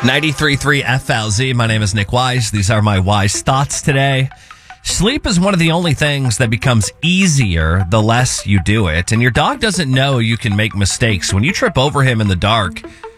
93.3 FLZ. My name is Nick Wise. These are my wise thoughts today. Sleep is one of the only things that becomes easier the less you do it. And your dog doesn't know you can make mistakes. When you trip over him in the dark,